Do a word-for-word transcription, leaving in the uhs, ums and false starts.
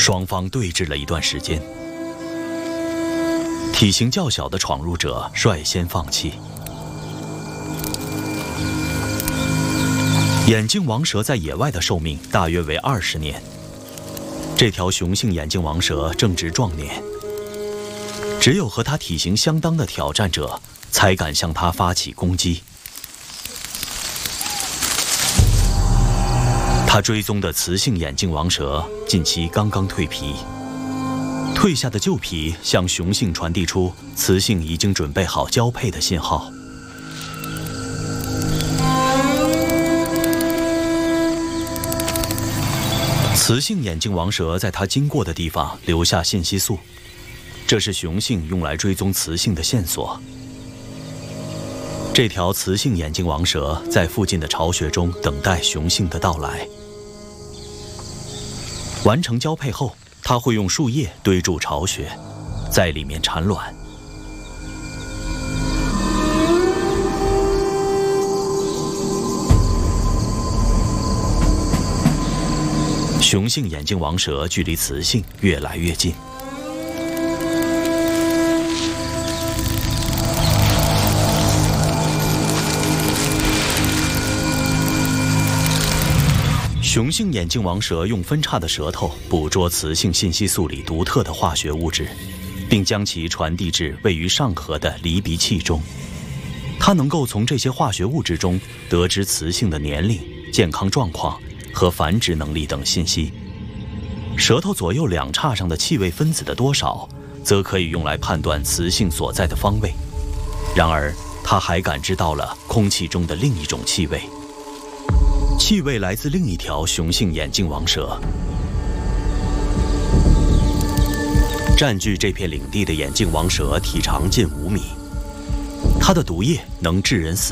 双方对峙了一段时间，体型较小的闯入者率先放弃。眼镜王蛇在野外的寿命大约为二十年。这条雄性眼镜王蛇正值壮年，只有和它体型相当的挑战者才敢向它发起攻击。它追踪的雌性眼镜王蛇近期刚刚蜕皮，蜕下的旧皮向雄性传递出雌性已经准备好交配的信号。雌性眼镜王蛇在它经过的地方留下信息素，这是雄性用来追踪雌性的线索。这条雌性眼镜王蛇在附近的巢穴中等待雄性的到来。完成交配后，它会用树叶堆筑巢穴，在里面产卵。雄性眼镜王蛇距离雌性越来越近。雄性眼镜王蛇用分叉的舌头捕捉雌性信息素里独特的化学物质，并将其传递至位于上颌的离鼻器中。它能够从这些化学物质中得知雌性的年龄、健康状况和繁殖能力等信息。舌头左右两叉上的气味分子的多少，则可以用来判断雌性所在的方位。然而，它还感知到了空气中的另一种气味。气味来自另一条雄性眼镜王蛇。占据这片领地的眼镜王蛇体长近五米，它的毒液能致人死